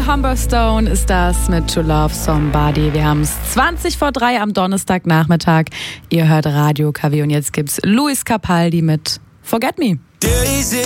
Humberstone ist das mit To Love Somebody. Wir haben es 20:03 am Donnerstagnachmittag. Ihr hört Radio KW und jetzt gibt's Luis Capaldi mit Forget Me.